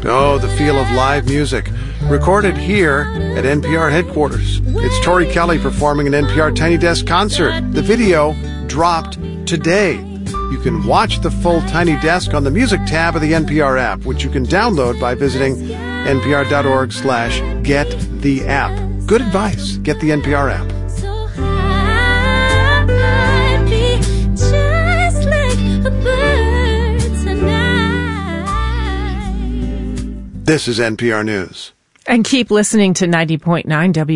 Oh, the feel of live music. Recorded here at NPR headquarters. It's Tori Kelly performing an NPR Tiny Desk concert. The video dropped today. You can watch the full Tiny Desk on the music tab of the NPR app, which you can download by visiting npr.org/gettheapp. Good advice. Get the NPR app. This is NPR News. And keep listening to 90.9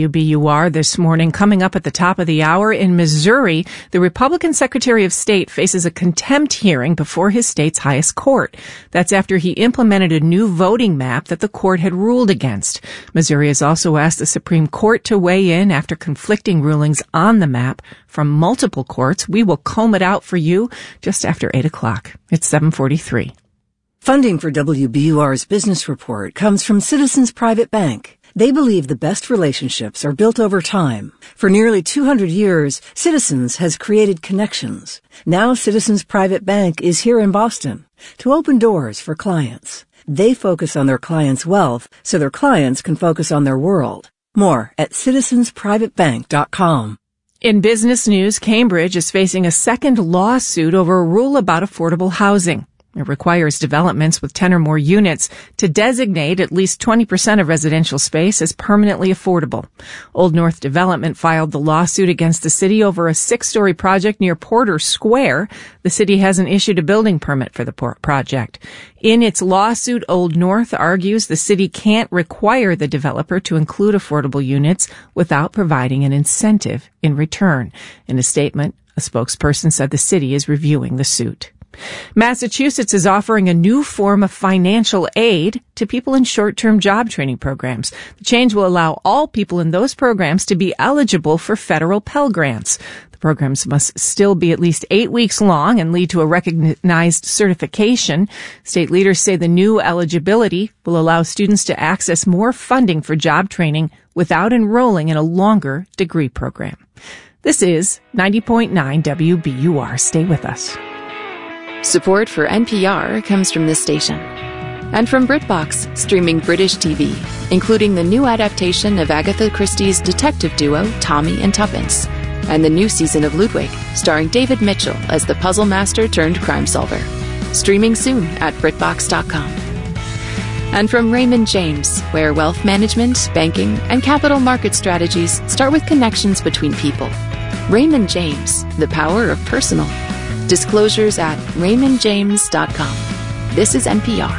WBUR this morning. Coming up at the top of the hour, in Missouri, the Republican Secretary of State faces a contempt hearing before his state's highest court. That's after he implemented a new voting map that the court had ruled against. Missouri has also asked the Supreme Court to weigh in after conflicting rulings on the map from multiple courts. We will comb it out for you just after 8 o'clock. It's 7:43. Funding for WBUR's Business Report comes from Citizens Private Bank. They believe the best relationships are built over time. For nearly 200 years, Citizens has created connections. Now Citizens Private Bank is here in Boston to open doors for clients. They focus on their clients' wealth so their clients can focus on their world. More at citizensprivatebank.com. In business news, Cambridge is facing a second lawsuit over a rule about affordable housing. It requires developments with 10 or more units to designate at least 20% of residential space as permanently affordable. Old North Development filed the lawsuit against the city over a 6-story project near Porter Square. The city hasn't issued a building permit for the project. In its lawsuit, Old North argues the city can't require the developer to include affordable units without providing an incentive in return. In a statement, a spokesperson said the city is reviewing the suit. Massachusetts is offering a new form of financial aid to people in short-term job training programs. The change will allow all people in those programs to be eligible for federal Pell Grants. The programs must still be at least 8 weeks long and lead to a recognized certification. State leaders say the new eligibility will allow students to access more funding for job training without enrolling in a longer degree program. This is 90.9 WBUR. Stay with us. Support for NPR comes from this station. And from BritBox, streaming British TV, including the new adaptation of Agatha Christie's detective duo Tommy and Tuppence, and the new season of Ludwig, starring David Mitchell as the puzzle master turned crime solver. Streaming soon at BritBox.com. And from Raymond James, where wealth management, banking, and capital market strategies start with connections between people. Raymond James, the power of personal. Disclosures at raymondjames.com. This is NPR.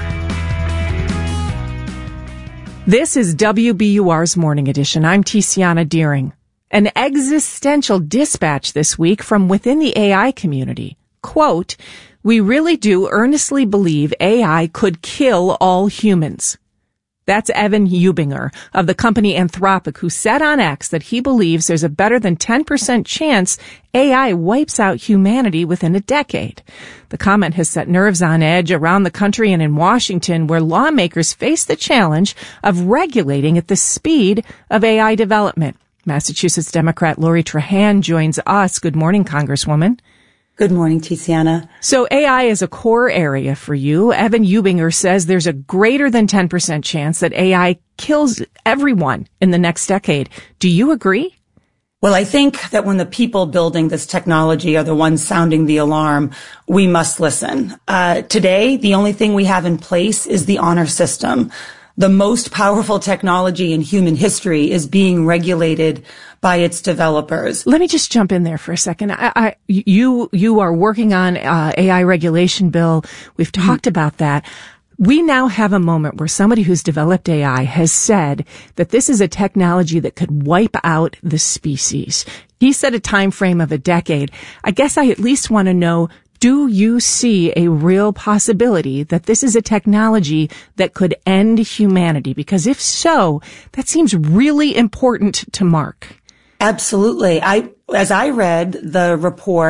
This is WBUR's Morning Edition. I'm Tiziana Deering. An existential dispatch this week from within the AI community. Quote, "We really do earnestly believe AI could kill all humans." That's Evan Hubinger of the company Anthropic, who said on X that he believes there's a better than 10% chance AI wipes out humanity within a decade. The comment has set nerves on edge around the country and in Washington, where lawmakers face the challenge of regulating at the speed of AI development. Massachusetts Democrat Lori Trahan joins us. Good morning, Congresswoman. Good morning, Tiziana. So AI is a core area for you. Evan Hubinger says there's a greater than 10% chance that AI kills everyone in the next decade. Do you agree? Well, I think that when the people building this technology are the ones sounding the alarm, we must listen. Today, the only thing we have in place is the honor system. The most powerful technology in human history is being regulated by its developers. Let me just jump in there for a second. You are working on AI regulation bill. We've talked about that. We now have a moment where somebody who's developed AI has said that this is a technology that could wipe out the species. He said a time frame of a decade. I guess I at least want to know, do you see a real possibility that this is a technology that could end humanity? Because if so, that seems really important to mark. Absolutely. As I read the report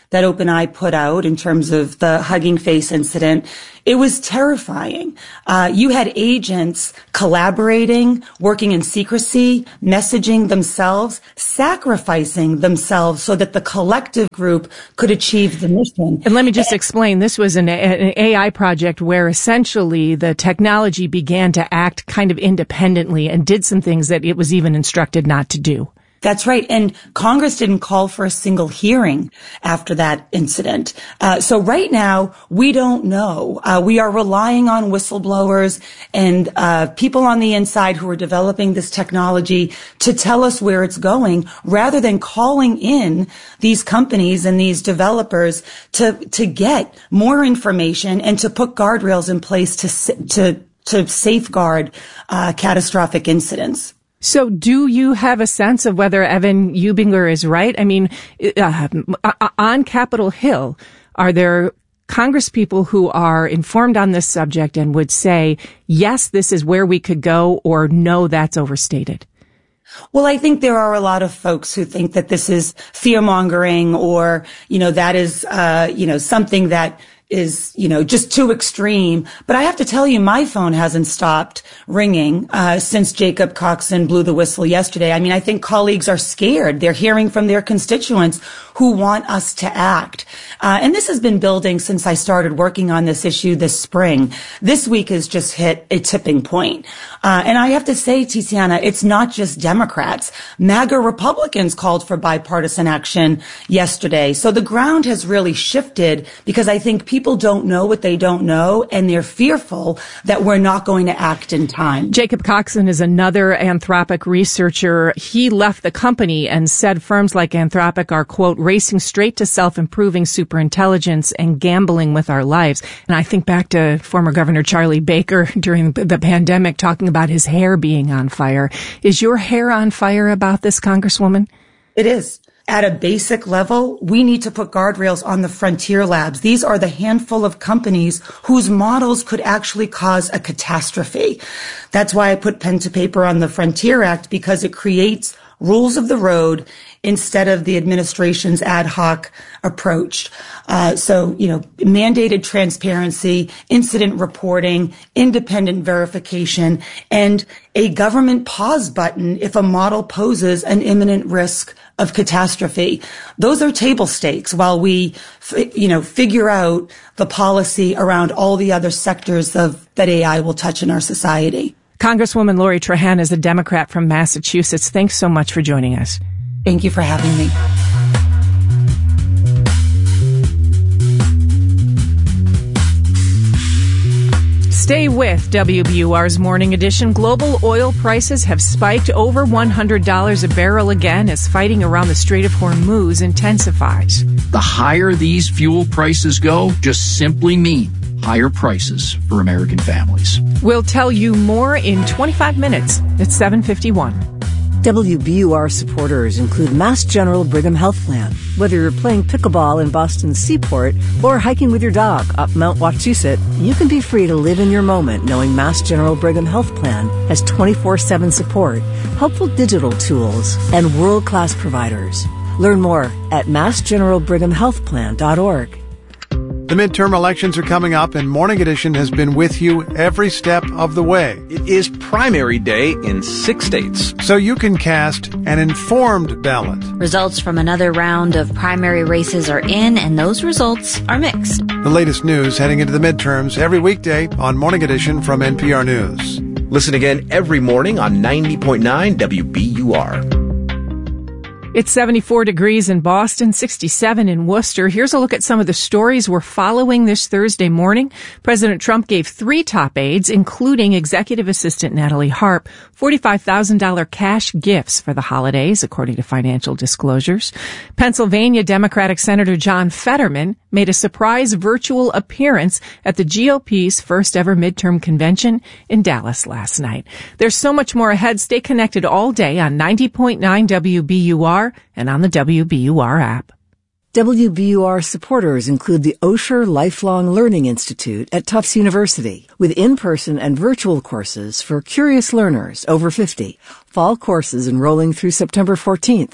that OpenAI put out in terms of the Hugging Face incident, it was terrifying. You had agents collaborating, working in secrecy, messaging themselves, sacrificing themselves so that the collective group could achieve the mission. And let me just explain, this was an AI project where essentially the technology began to act kind of independently and did some things that it was even instructed not to do. That's right. And Congress didn't call for a single hearing after that incident. So right now, we don't know. We are relying on whistleblowers and people on the inside who are developing this technology to tell us where it's going, rather than calling in these companies and these developers to get more information and to put guardrails in place to safeguard catastrophic incidents. So do you have a sense of whether Evan Eubinger is right? I mean, on Capitol Hill, are there Congresspeople who are informed on this subject and would say, yes, this is where we could go, or no, that's overstated? Well, I think there are a lot of folks who think that this is fear-mongering, or, that is, something that is, just too extreme. But I have to tell you, my phone hasn't stopped ringing since Jacob Coxon blew the whistle yesterday. I mean, I think colleagues are scared. They're hearing from their constituents who want us to act. And this has been building since I started working on this issue this spring. This week has just hit a tipping point. And I have to say, Tiziana, it's not just Democrats. MAGA Republicans called for bipartisan action yesterday. So the ground has really shifted, because I think people don't know what they don't know, and they're fearful that we're not going to act in time. Jacob Coxon is another Anthropic researcher. He left the company and said firms like Anthropic are, quote, racing straight to self-improving superintelligence and gambling with our lives. And I think back to former Governor Charlie Baker during the pandemic talking about his hair being on fire. Is your hair on fire about this, Congresswoman? It is. At a basic level, we need to put guardrails on the frontier labs. These are the handful of companies whose models could actually cause a catastrophe. That's why I put pen to paper on the Frontier Act, because it creates rules of the road instead of the administration's ad hoc approach. So, mandated transparency, incident reporting, independent verification, and a government pause button if a model poses an imminent risk of catastrophe. Those are table stakes while we, figure out the policy around all the other sectors that AI will touch in our society. Congresswoman Lori Trahan is a Democrat from Massachusetts. Thanks so much for joining us. Thank you for having me. Stay with WBUR's Morning Edition. Global oil prices have spiked over $100 a barrel again as fighting around the Strait of Hormuz intensifies. The higher these fuel prices go, just simply mean higher prices for American families. We'll tell you more in 25 minutes at 7:51. WBUR supporters include Mass General Brigham Health Plan. Whether you're playing pickleball in Boston's Seaport or hiking with your dog up Mount Wachusett, you can be free to live in your moment knowing Mass General Brigham Health Plan has 24/7 support, helpful digital tools, and world-class providers. Learn more at massgeneralbrighamhealthplan.org. The midterm elections are coming up, and Morning Edition has been with you every step of the way. It is primary day in 6 states, so you can cast an informed ballot. Results from another round of primary races are in, and those results are mixed. The latest news heading into the midterms every weekday on Morning Edition from NPR News. Listen again every morning on 90.9 WBUR. It's 74 degrees in Boston, 67 in Worcester. Here's a look at some of the stories we're following this Thursday morning. President Trump gave 3 top aides, including Executive Assistant Natalie Harp, $45,000 cash gifts for the holidays, according to financial disclosures. Pennsylvania Democratic Senator John Fetterman made a surprise virtual appearance at the GOP's first ever midterm convention in Dallas last night. There's so much more ahead. Stay connected all day on 90.9 WBUR and on the WBUR app. WBUR supporters include the Osher Lifelong Learning Institute at Tufts University, with in-person and virtual courses for curious learners over 50. Fall courses enrolling through September 14th.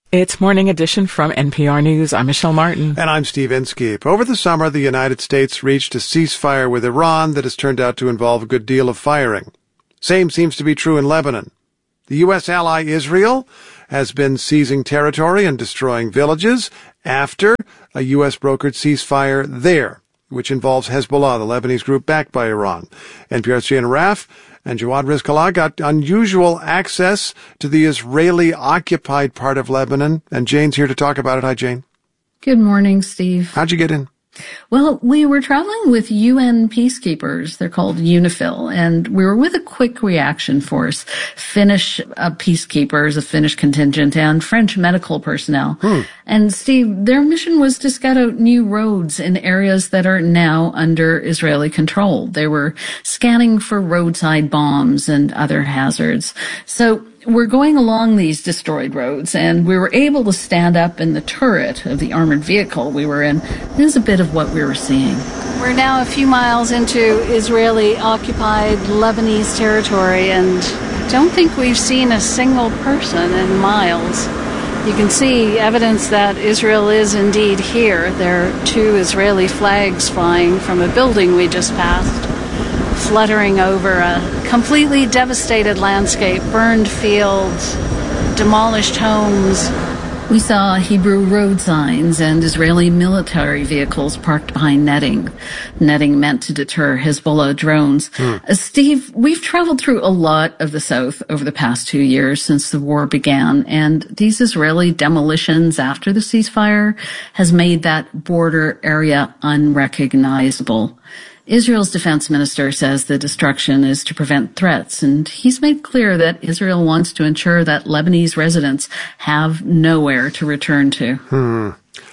It's Morning Edition from NPR News. I'm Michelle Martin. And I'm Steve Inskeep. Over the summer, the United States reached a ceasefire with Iran that has turned out to involve a good deal of firing. Same seems to be true in Lebanon. The U.S. ally Israel has been seizing territory and destroying villages after a U.S.-brokered ceasefire there, which involves Hezbollah, the Lebanese group backed by Iran. NPR's Jane Raff and Jawad Rizkallah got unusual access to the Israeli-occupied part of Lebanon, and Jane's here to talk about it. Hi, Jane. Good morning, Steve. How'd you get in? Well, we were traveling with UN peacekeepers. They're called UNIFIL, and we were with a quick reaction force, Finnish peacekeepers, a Finnish contingent, and French medical personnel. And Steve, their mission was to scout out new roads in areas that are now under Israeli control. They were scanning for roadside bombs and other hazards. So we're going along these destroyed roads, and we were able to stand up in the turret of the armored vehicle we were in. This is a bit of what we were seeing. We're now a few miles into Israeli-occupied Lebanese territory, and don't think we've seen a single person in miles. You can see evidence that Israel is indeed here. There are 2 Israeli flags flying from a building we just passed, fluttering over a completely devastated landscape, burned fields, demolished homes. We saw Hebrew road signs and Israeli military vehicles parked behind netting meant to deter Hezbollah drones. Steve, we've traveled through a lot of the South over the past 2 years since the war began, and these Israeli demolitions after the ceasefire has made that border area unrecognizable. Israel's defense minister says the destruction is to prevent threats, and he's made clear that Israel wants to ensure that Lebanese residents have nowhere to return to.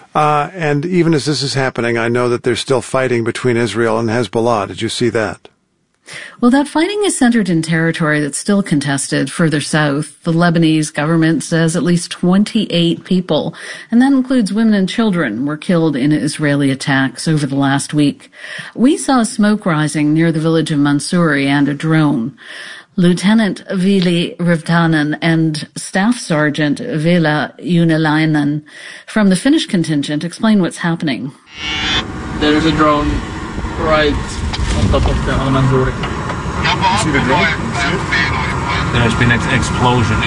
And even as this is happening, I know that there's still fighting between Israel and Hezbollah. Did you see that? Well, that fighting is centered in territory that's still contested further south. The Lebanese government says at least 28 people, and that includes women and children, were killed in Israeli attacks over the last week. We saw smoke rising near the village of Mansouri and a drone. Lieutenant Vili Rivtanen and Staff Sergeant Vela Unilainen from the Finnish contingent explain what's happening. There is a drone right on top of the Al-Mansouri. See the drone? There has been an explosion.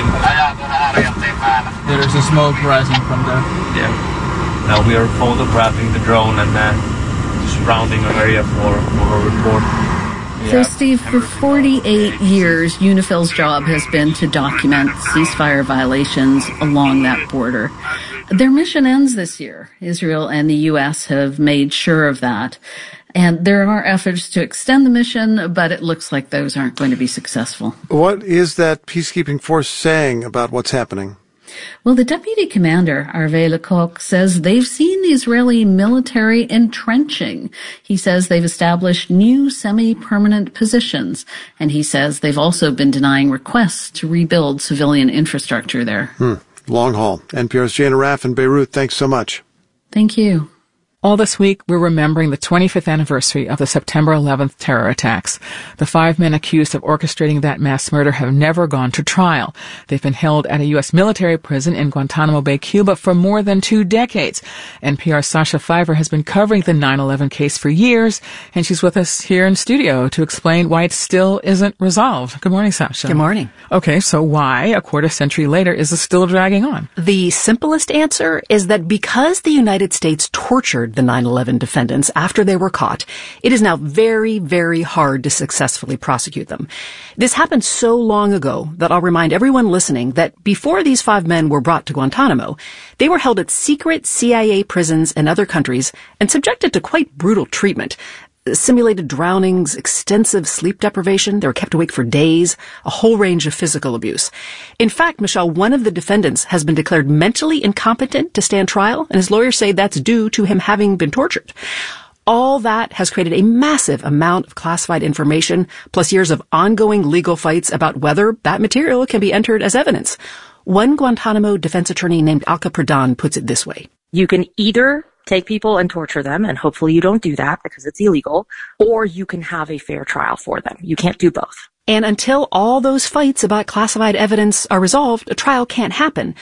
There is a smoke rising from there. Yeah. Now we are photographing the drone and surrounding the area for a report. So, Steve, for 48 years, UNIFIL's job has been to document ceasefire violations along that border. Their mission ends this year. Israel and the U.S. have made sure of that. And there are efforts to extend the mission, but it looks like those aren't going to be successful. What is that peacekeeping force saying about what's happening? Well, the deputy commander, Arve Lecoq, says they've seen the Israeli military entrenching. He says they've established new semi-permanent positions, and he says they've also been denying requests to rebuild civilian infrastructure there. Long haul. NPR's Jane Raff in Beirut, thanks so much. Thank you. All this week, we're remembering the 25th anniversary of the September 11th terror attacks. The 5 men accused of orchestrating that mass murder have never gone to trial. They've been held at a U.S. military prison in Guantanamo Bay, Cuba for more than 2 decades. NPR's Sasha Fiver has been covering the 9/11 case for years, and she's with us here in studio to explain why it still isn't resolved. Good morning, Sasha. Good morning. Okay, so why, a quarter century later, is this still dragging on? The simplest answer is that because the United States tortured the 9/11 defendants after they were caught, it is now very, very hard to successfully prosecute them. This happened so long ago that I'll remind everyone listening that before these 5 men were brought to Guantanamo, they were held at secret CIA prisons in other countries and subjected to quite brutal treatment. Simulated drownings, extensive sleep deprivation. They were kept awake for days, a whole range of physical abuse. In fact, Michelle, one of the defendants has been declared mentally incompetent to stand trial, and his lawyers say that's due to him having been tortured. All that has created a massive amount of classified information, plus years of ongoing legal fights about whether that material can be entered as evidence. One Guantanamo defense attorney named Alka Pradhan puts it this way. You can either take people and torture them, and hopefully you don't do that because it's illegal, or you can have a fair trial for them. You can't do both. And until all those fights about classified evidence are resolved, a trial can't happen.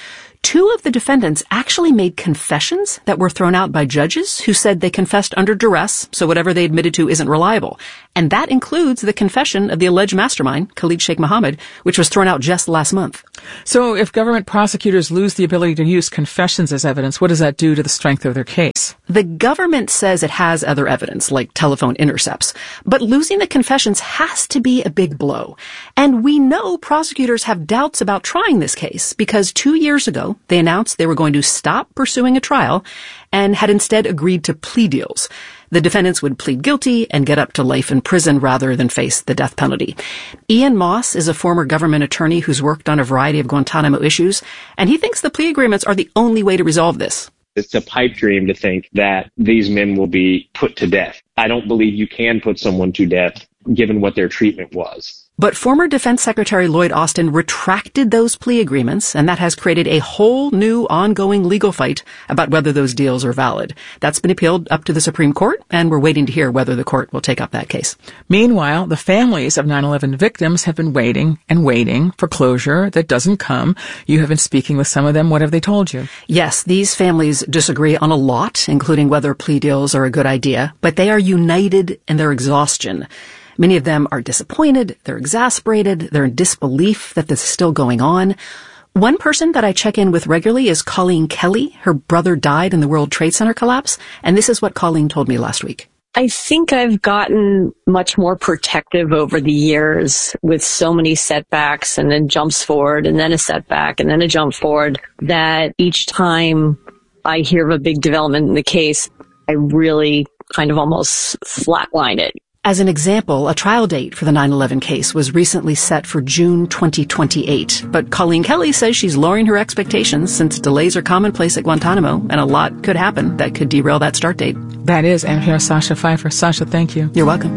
2 of the defendants actually made confessions that were thrown out by judges who said they confessed under duress, so whatever they admitted to isn't reliable. And that includes the confession of the alleged mastermind, Khalid Sheikh Mohammed, which was thrown out just last month. So if government prosecutors lose the ability to use confessions as evidence, what does that do to the strength of their case? The government says it has other evidence, like telephone intercepts, but losing the confessions has to be a big blow. And we know prosecutors have doubts about trying this case because 2 years ago, they announced they were going to stop pursuing a trial and had instead agreed to plea deals. The defendants would plead guilty and get up to life in prison rather than face the death penalty. Ian Moss is a former government attorney who's worked on a variety of Guantanamo issues, and he thinks the plea agreements are the only way to resolve this. It's a pipe dream to think that these men will be put to death. I don't believe you can put someone to death given what their treatment was. But former Defense Secretary Lloyd Austin retracted those plea agreements, and that has created a whole new ongoing legal fight about whether those deals are valid. That's been appealed up to the Supreme Court, and we're waiting to hear whether the court will take up that case. Meanwhile, the families of 9/11 victims have been waiting and waiting for closure that doesn't come. You have been speaking with some of them. What have they told you? Yes, these families disagree on a lot, including whether plea deals are a good idea, but they are united in their exhaustion. Many of them are disappointed, they're exasperated, they're in disbelief that this is still going on. One person that I check in with regularly is Colleen Kelly. Her brother died in the World Trade Center collapse, and this is what Colleen told me last week. I think I've gotten much more protective over the years with so many setbacks and then jumps forward and then a setback and then a jump forward that each time I hear of a big development in the case, I really kind of almost flatline it. As an example, a trial date for the 9/11 case was recently set for June 2028. But Colleen Kelly says she's lowering her expectations since delays are commonplace at Guantanamo, and a lot could happen that could derail that start date. That is NPR Sasha Pfeiffer. Sasha, thank you. You're welcome.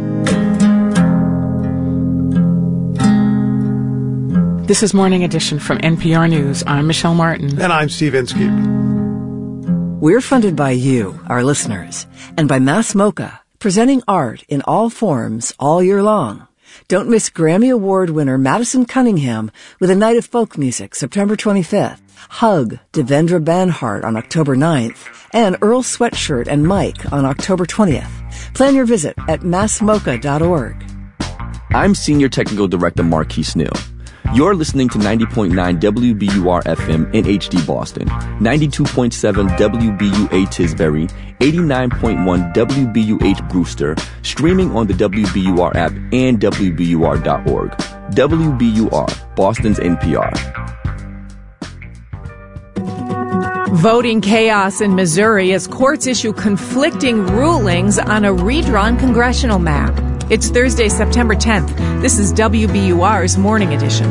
This is Morning Edition from NPR News. I'm Michelle Martin. And I'm Steve Inskeep. We're funded by you, our listeners, and by Mass Mocha, presenting art in all forms all year long. Don't miss Grammy Award winner Madison Cunningham with a night of folk music September 25th, Hug Devendra Banhart on October 9th, and Earl Sweatshirt and Mike on October 20th. Plan your visit at massmocha.org. I'm Senior Technical Director Marquise Neal. You're listening to 90.9 WBUR FM in HD Boston, 92.7 WBUA Tisbury, 89.1 WBUH Brewster, streaming on the WBUR app and WBUR.org. WBUR, Boston's NPR. Voting chaos in Missouri as courts issue conflicting rulings on a redrawn congressional map. It's Thursday, September 10th. This is WBUR's Morning Edition.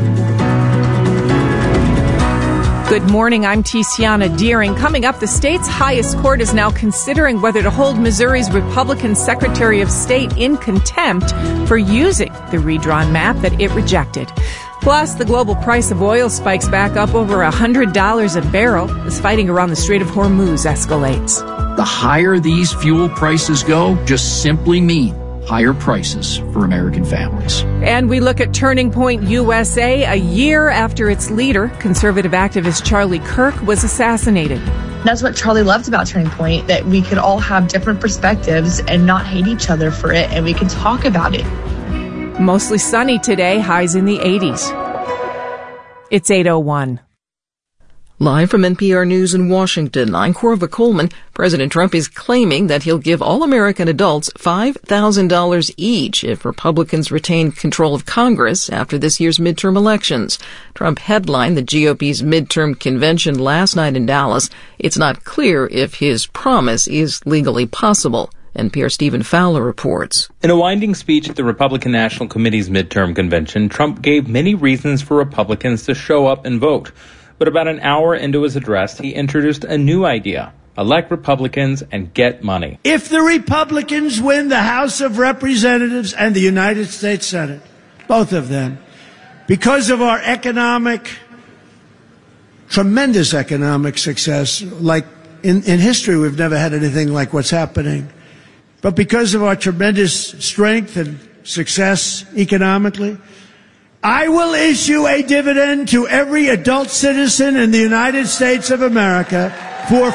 Good morning, I'm Tiziana Deering. Coming up, the state's highest court is now considering whether to hold Missouri's Republican Secretary of State in contempt for using the redrawn map that it rejected. Plus, the global price of oil spikes back up over $100 a barrel as fighting around the Strait of Hormuz escalates. The higher these fuel prices go, just simply mean higher prices for American families. And we look at Turning Point USA a year after its leader, conservative activist Charlie Kirk, was assassinated. That's what Charlie loved about Turning Point, that we could all have different perspectives and not hate each other for it, and we could talk about it. Mostly sunny today, highs in the 80s. It's 8:01. Live from NPR News in Washington, I'm Corva Coleman. President Trump is claiming that he'll give all American adults $5,000 each if Republicans retain control of Congress after this year's midterm elections. Trump headlined the GOP's midterm convention last night in Dallas. It's not clear if his promise is legally possible. NPR's Stephen Fowler reports. In a winding speech at the Republican National Committee's midterm convention, Trump gave many reasons for Republicans to show up and vote. But about an hour into his address, he introduced a new idea: elect Republicans and get money. If the Republicans win the House of Representatives and the United States Senate, both of them, because of our tremendous economic success, like in history, we've never had anything like what's happening. But because of our tremendous strength and success economically, I will issue a dividend to every adult citizen in the United States of America for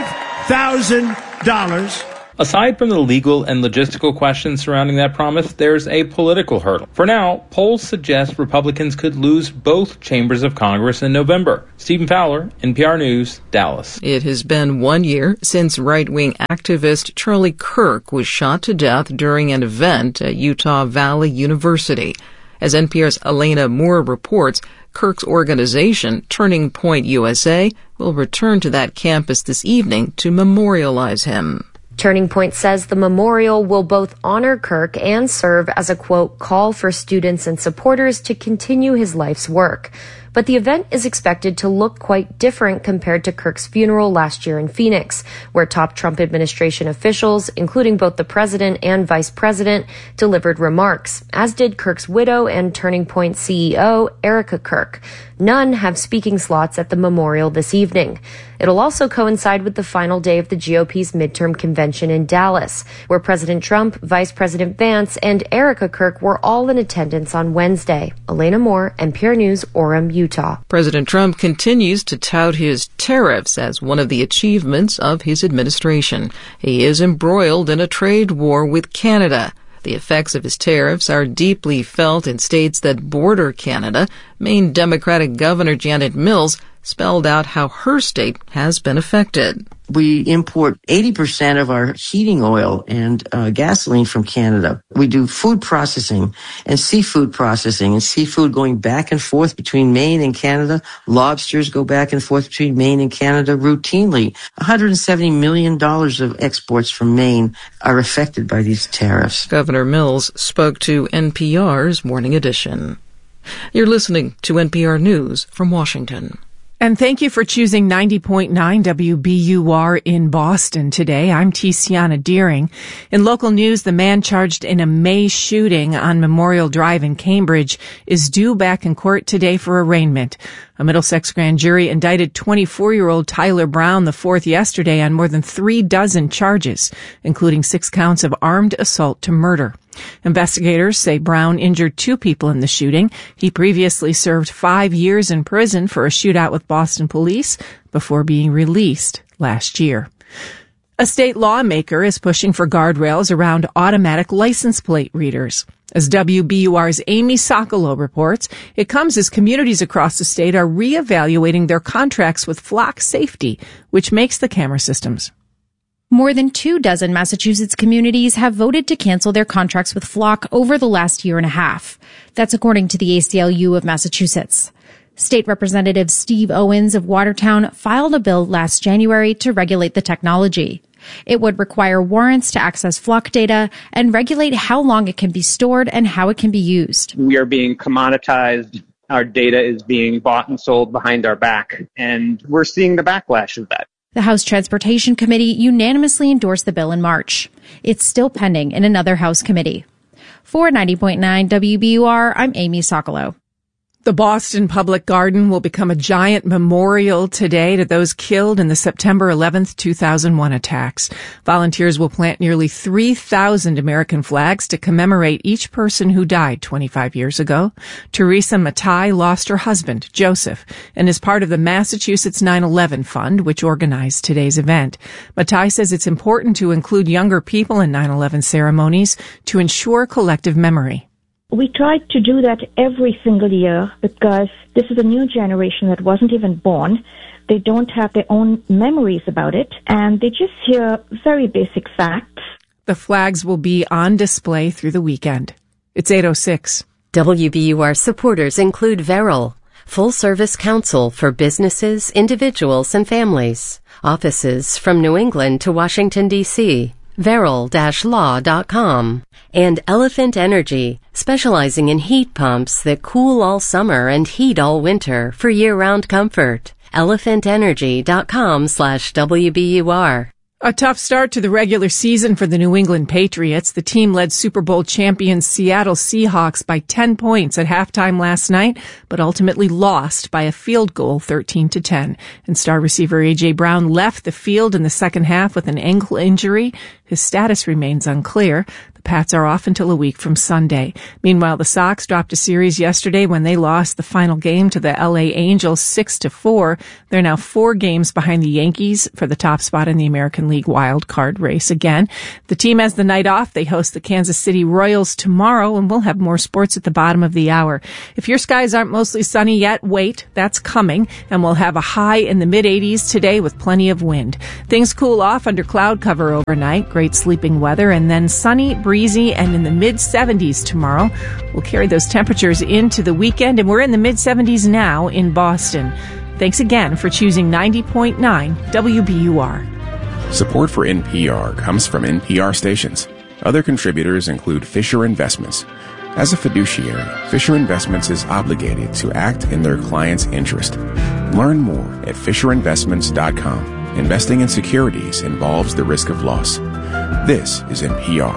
$5,000. Aside from the legal and logistical questions surrounding that promise, there's a political hurdle. For now, polls suggest Republicans could lose both chambers of Congress in November. Stephen Fowler, NPR News, Dallas. It has been 1 year since right-wing activist Charlie Kirk was shot to death during an event at Utah Valley University. As NPR's Elena Moore reports, Kirk's organization, Turning Point USA, will return to that campus this evening to memorialize him. Turning Point says the memorial will both honor Kirk and serve as a, quote, call for students and supporters to continue his life's work. But the event is expected to look quite different compared to Kirk's funeral last year in Phoenix, where top Trump administration officials, including both the president and vice president, delivered remarks, as did Kirk's widow and Turning Point CEO, Erica Kirk. None have speaking slots at the memorial this evening. It'll also coincide with the final day of the GOP's midterm convention in Dallas, where President Trump, Vice President Vance, and Erica Kirk were all in attendance on Wednesday. Elena Moore, NPR News, Orem, Utah. President Trump continues to tout his tariffs as one of the achievements of his administration. He is embroiled in a trade war with Canada. The effects of his tariffs are deeply felt in states that border Canada. Maine Democratic Governor Janet Mills spelled out how her state has been affected. We import 80% of our heating oil and gasoline from Canada. We do food processing and seafood going back and forth between Maine and Canada. Lobsters go back and forth between Maine and Canada routinely. $170 million of exports from Maine are affected by these tariffs. Governor Mills spoke to NPR's Morning Edition. You're listening to NPR News from Washington. And thank you for choosing 90.9 WBUR in Boston today. I'm Tiziana Deering. In local news, the man charged in a May shooting on Memorial Drive in Cambridge is due back in court today for arraignment. A Middlesex grand jury indicted 24-year-old Tyler Brown IV yesterday on more than 36 charges, including 6 counts of armed assault to murder. Investigators say Brown injured 2 people in the shooting. He previously served 5 years in prison for a shootout with Boston police before being released last year. A state lawmaker is pushing for guardrails around automatic license plate readers. As WBUR's Amy Sokolow reports, it comes as communities across the state are reevaluating their contracts with Flock Safety, which makes the camera systems. More than 24 Massachusetts communities have voted to cancel their contracts with Flock over the last year and a half. That's according to the ACLU of Massachusetts. State Representative Steve Owens of Watertown filed a bill last January to regulate the technology. It would require warrants to access Flock data and regulate how long it can be stored and how it can be used. We are being commoditized. Our data is being bought and sold behind our back, and we're seeing the backlash of that. The House Transportation Committee unanimously endorsed the bill in March. It's still pending in another House committee. For 90.9 WBUR, I'm Amy Sokolow. The Boston Public Garden will become a giant memorial today to those killed in the September 11th, 2001 attacks. Volunteers will plant nearly 3,000 American flags to commemorate each person who died 25 years ago. Teresa Mattei lost her husband, Joseph, and is part of the Massachusetts 9/11 Fund, which organized today's event. Mattei says it's important to include younger people in 9/11 ceremonies to ensure collective memory. We try to do that every single year because this is a new generation that wasn't even born. They don't have their own memories about it, and they just hear very basic facts. The flags will be on display through the weekend. It's 8:06. WBUR supporters include Veril, full-service counsel for businesses, individuals, and families. Offices from New England to Washington, D.C. Veril-law.com. And Elephant Energy, specializing in heat pumps that cool all summer and heat all winter for year-round comfort. ElephantEnergy.com/WBUR. A tough start to the regular season for the New England Patriots. The team led Super Bowl champion Seattle Seahawks by 10 points at halftime last night, but ultimately lost by a field goal 13-10. And star receiver A.J. Brown left the field in the second half with an ankle injury. His status remains unclear. The Pats are off until a week from Sunday. Meanwhile, the Sox dropped a series yesterday when they lost the final game to the LA Angels 6-4. They're now 4 games behind the Yankees for the top spot in the American League wild card race again. The team has the night off. They host the Kansas City Royals tomorrow, and we'll have more sports at the bottom of the hour. If your skies aren't mostly sunny yet, wait, that's coming, and we'll have a high in the mid-80s today with plenty of wind. Things cool off under cloud cover overnight, great sleeping weather, and then sunny, breezy, and in the mid-70s tomorrow. We'll carry those temperatures into the weekend, and we're in the mid-70s now in Boston. Thanks again for choosing 90.9 WBUR. Support for NPR comes from NPR stations. Other contributors include Fisher Investments. As a fiduciary, Fisher Investments is obligated to act in their client's interest. Learn more at FisherInvestments.com. Investing in securities involves the risk of loss. This is NPR.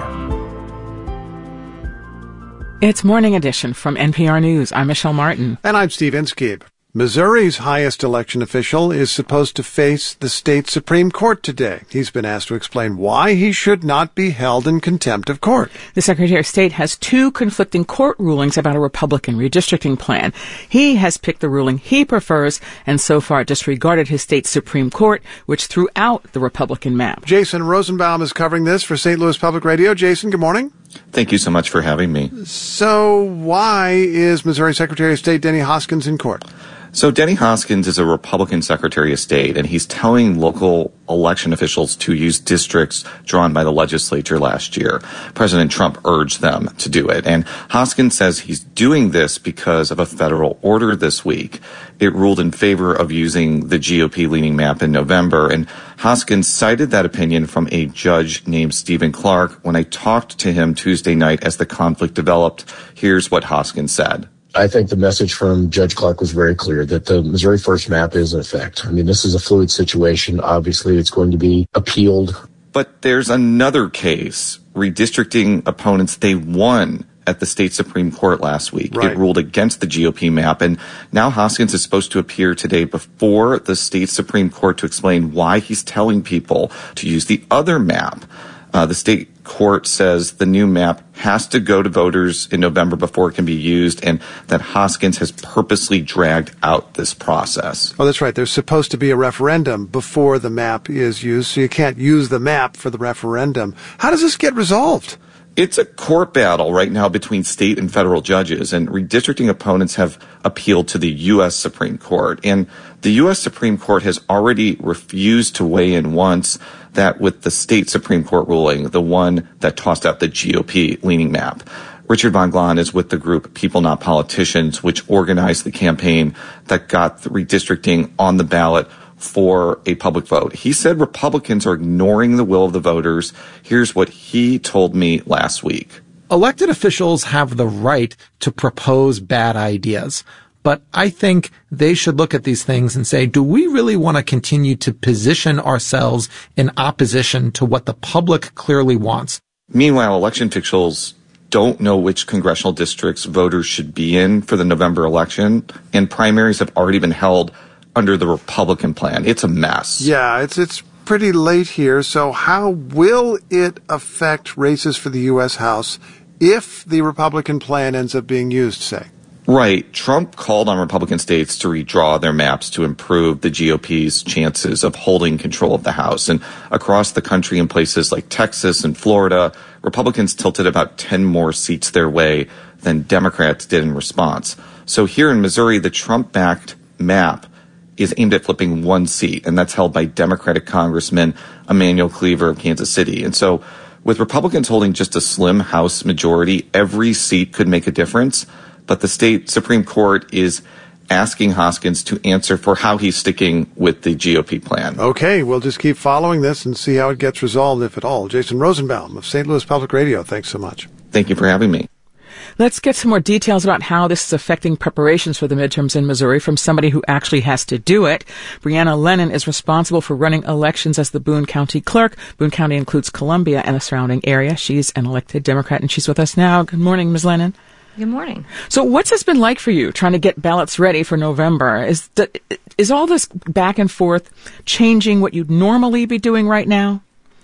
It's Morning Edition from NPR News. I'm Michelle Martin. And I'm Steve Inskeep. Missouri's highest election official is supposed to face the state Supreme Court today. He's been asked to explain why he should not be held in contempt of court. The Secretary of State has 2 conflicting court rulings about a Republican redistricting plan. He has picked the ruling he prefers and so far disregarded his state Supreme Court, which threw out the Republican map. Jason Rosenbaum is covering this for St. Louis Public Radio. Jason, good morning. Thank you so much for having me. So why is Missouri Secretary of State Denny Hoskins in court? So Denny Hoskins is a Republican Secretary of State, and he's telling local election officials to use districts drawn by the legislature last year. President Trump urged them to do it. And Hoskins says he's doing this because of a federal order this week. It ruled in favor of using the GOP-leaning map in November. And Hoskins cited that opinion from a judge named Stephen Clark. When I talked to him Tuesday night as the conflict developed, here's what Hoskins said. I think the message from Judge Clark was very clear that the Missouri First map is in effect. I mean, this is a fluid situation. Obviously, it's going to be appealed. But there's another case. Redistricting opponents, they won at the state Supreme Court last week. Right. It ruled against the GOP map. And now Hoskins is supposed to appear today before the state Supreme Court to explain why he's telling people to use the other map. The state court says the new map has to go to voters in November before it can be used, and that Hoskins has purposely dragged out this process. Oh, that's right. There's supposed to be a referendum before the map is used, so you can't use the map for the referendum. How does this get resolved? It's a court battle right now between state and federal judges, and redistricting opponents have appealed to the U.S. Supreme Court. And the U.S. Supreme Court has already refused to weigh in once, that with the state Supreme Court ruling, the one that tossed out the GOP-leaning map. Richard Von Glahn is with the group People Not Politicians, which organized the campaign that got the redistricting on the ballot for a public vote. He said Republicans are ignoring the will of the voters. Here's what he told me last week. Elected officials have the right to propose bad ideas, but I think they should look at these things and say, do we really want to continue to position ourselves in opposition to what the public clearly wants? Meanwhile, election officials don't know which congressional districts voters should be in for the November election, and primaries have already been held under the Republican plan. It's a mess. Yeah, it's pretty late here. So how will it affect races for the U.S. House if the Republican plan ends up being used, say? Right. Trump called on Republican states to redraw their maps to improve the GOP's chances of holding control of the House. And across the country in places like Texas and Florida, Republicans tilted about 10 more seats their way than Democrats did in response. So here in Missouri, the Trump-backed map is aimed at flipping 1 seat, and that's held by Democratic Congressman Emanuel Cleaver of Kansas City. And so with Republicans holding just a slim House majority, every seat could make a difference. But the state Supreme Court is asking Hoskins to answer for how he's sticking with the GOP plan. Okay, we'll just keep following this and see how it gets resolved, if at all. Jason Rosenbaum of St. Louis Public Radio, thanks so much. Thank you for having me. Let's get some more details about how this is affecting preparations for the midterms in Missouri from somebody who actually has to do it. Brianna Lennon is responsible for running elections as the Boone County clerk. Boone County includes Columbia and the surrounding area. She's an elected Democrat, and she's with us now. Good morning, Ms. Lennon. Good morning. So what's this been like for you, trying to get ballots ready for November? Is all this back and forth changing what you'd normally be doing right now?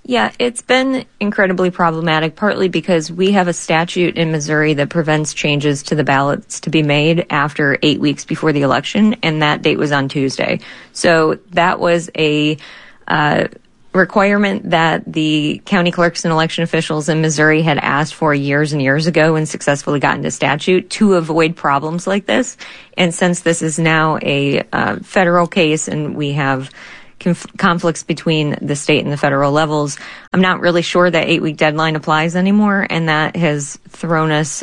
Yeah, it's been incredibly problematic, partly because we have a statute in Missouri that prevents changes to the ballots to be made after 8 weeks before the election, and that date was on Tuesday. So that was a requirement that the county clerks and election officials in Missouri had asked for years and years ago and successfully got into statute to avoid problems like this. And since this is now a federal case and we have conflicts between the state and the federal levels, I'm not really sure that 8-week deadline applies anymore, and that has thrown us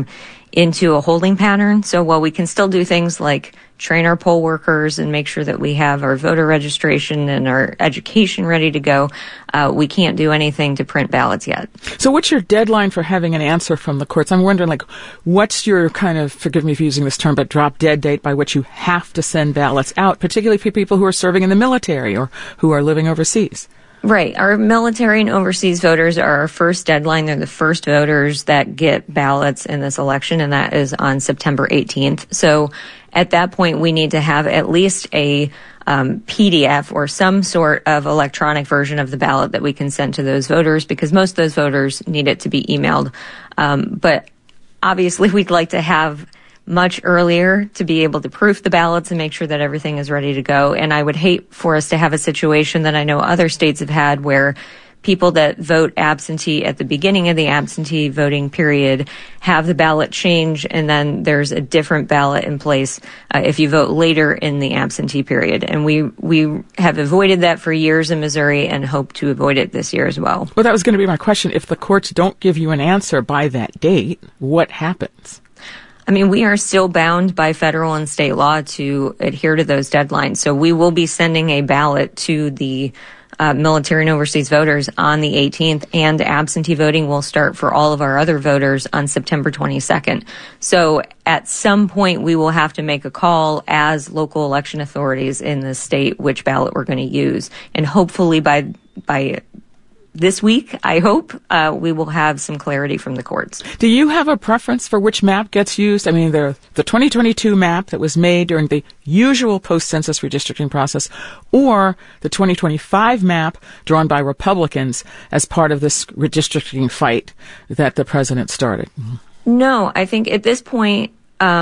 into a holding pattern. So while we can still do things like train our poll workers and make sure that we have our voter registration and our education ready to go, we can't do anything to print ballots yet. So what's your deadline for having an answer from the courts? I'm wondering, what's your kind of, forgive me for using this term, but drop-dead date by which you have to send ballots out, particularly for people who are serving in the military or who are living overseas? Right. Our military and overseas voters are our first deadline. They're the first voters that get ballots in this election, and that is on September 18th. So at that point, we need to have at least a PDF or some sort of electronic version of the ballot that we can send to those voters, because most of those voters need it to be emailed. But obviously, we'd like to have much earlier to be able to proof the ballots and make sure that everything is ready to go. And I would hate for us to have a situation that I know other states have had where people that vote absentee at the beginning of the absentee voting period have the ballot change, and then there's a different ballot in place if you vote later in the absentee period. And we have avoided that for years in Missouri and hope to avoid it this year as well. Well, that was going to be my question. If the courts don't give you an answer by that date, what happens? I mean, we are still bound by federal and state law to adhere to those deadlines. So we will be sending a ballot to the military and overseas voters on the 18th, and absentee voting will start for all of our other voters on September 22nd. So at some point, we will have to make a call as local election authorities in the state which ballot we're going to use. And hopefully by this week, I hope, we will have some clarity from the courts. Do you have a preference for which map gets used? I mean, the 2022 map that was made during the usual post-census redistricting process, or the 2025 map drawn by Republicans as part of this redistricting fight that the president started? No, I think at this point,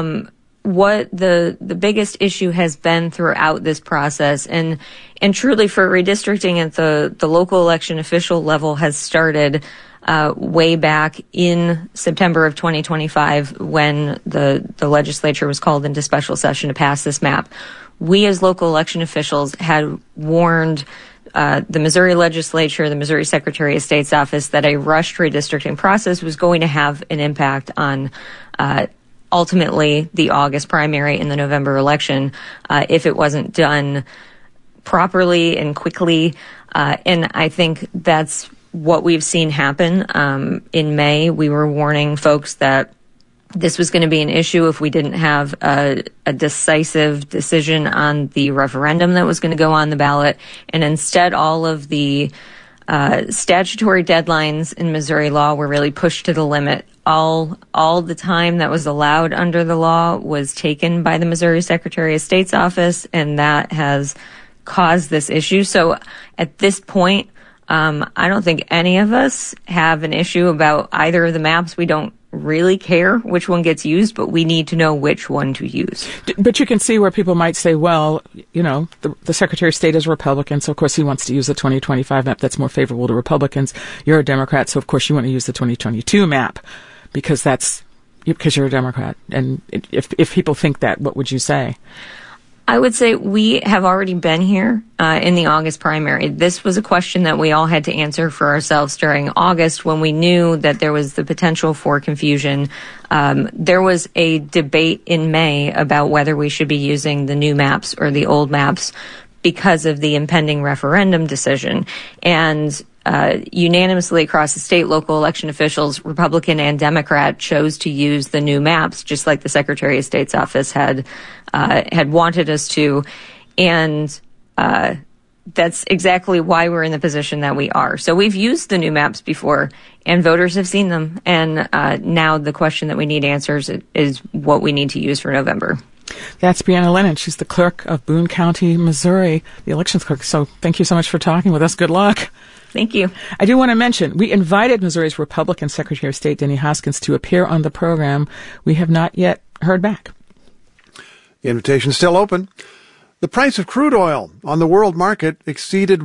what the biggest issue has been throughout this process, and truly for redistricting at the local election official level, has started way back in September of 2025 when the legislature was called into special session to pass this map. We as local election officials had warned the Missouri legislature, the Missouri Secretary of State's office, that a rushed redistricting process was going to have an impact on ultimately the August primary and the November election if it wasn't done properly and quickly. And I think that's what we've seen happen. In May, we were warning folks that this was going to be an issue if we didn't have a decisive decision on the referendum that was going to go on the ballot. And instead, all of the statutory deadlines in Missouri law were really pushed to the limit. All the time that was allowed under the law was taken by the Missouri Secretary of State's office, and that has caused this issue. So at this point, I don't think any of us have an issue about either of the maps. We don't really care which one gets used, but we need to know which one to use. But you can see where people might say, well, you know, the Secretary of State is a Republican, so of course he wants to use the 2025 map that's more favorable to Republicans. You're a Democrat, so of course you want to use the 2022 map because you're a Democrat. And if people think that, what would you say? I would say we have already been here in the August primary. This was a question that we all had to answer for ourselves during August when we knew that there was the potential for confusion. There was a debate in May about whether we should be using the new maps or the old maps because of the impending referendum decision. And unanimously across the state, local election officials, Republican and Democrat, chose to use the new maps, just like the Secretary of State's office had wanted us to. And that's exactly why we're in the position that we are. So we've used the new maps before, and voters have seen them. And now the question that we need answers is what we need to use for November. That's Brianna Lennon. She's the clerk of Boone County, Missouri, the elections clerk. So thank you so much for talking with us. Good luck. Thank you. I do want to mention, we invited Missouri's Republican Secretary of State, Denny Hoskins, to appear on the program. We have not yet heard back. The invitation's still open. The price of crude oil on the world market exceeded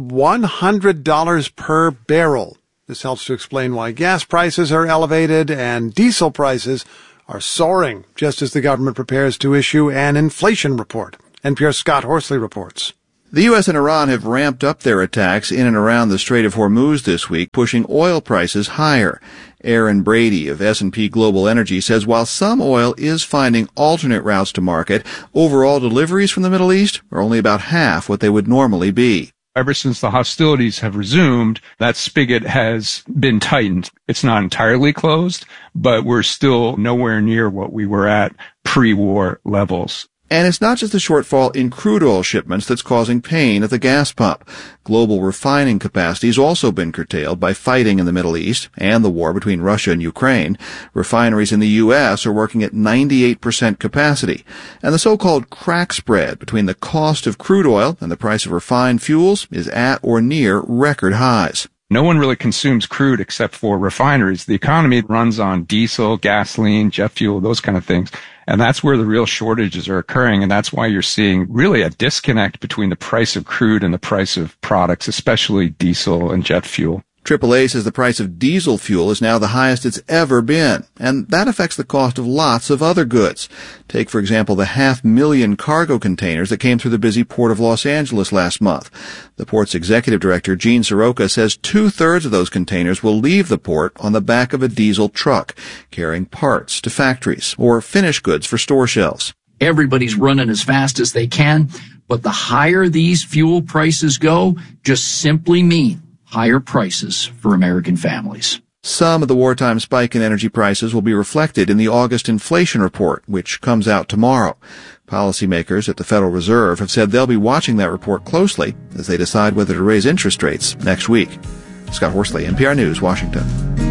$100 per barrel. This helps to explain why gas prices are elevated and diesel prices are soaring, just as the government prepares to issue an inflation report. NPR's Scott Horsley reports. The U.S. and Iran have ramped up their attacks in and around the Strait of Hormuz this week, pushing oil prices higher. Aaron Brady of S&P Global Energy says while some oil is finding alternate routes to market, overall deliveries from the Middle East are only about half what they would normally be. Ever since the hostilities have resumed, that spigot has been tightened. It's not entirely closed, but we're still nowhere near what we were at pre-war levels. And it's not just the shortfall in crude oil shipments that's causing pain at the gas pump. Global refining capacity has also been curtailed by fighting in the Middle East and the war between Russia and Ukraine. Refineries in the U.S. are working at 98% capacity. And the so-called crack spread between the cost of crude oil and the price of refined fuels is at or near record highs. No one really consumes crude except for refineries. The economy runs on diesel, gasoline, jet fuel, those kind of things. And that's where the real shortages are occurring. And that's why you're seeing really a disconnect between the price of crude and the price of products, especially diesel and jet fuel. AAA says the price of diesel fuel is now the highest it's ever been, and that affects the cost of lots of other goods. Take, for example, the 500,000 cargo containers that came through the busy port of Los Angeles last month. The port's executive director, Gene Soroka, says 2/3 of those containers will leave the port on the back of a diesel truck, carrying parts to factories or finished goods for store shelves. Everybody's running as fast as they can, but the higher these fuel prices go, just simply mean higher prices for American families. Some of the wartime spike in energy prices will be reflected in the August inflation report, which comes out tomorrow. Policymakers at the Federal Reserve have said they'll be watching that report closely as they decide whether to raise interest rates next week. Scott Horsley, NPR News, Washington.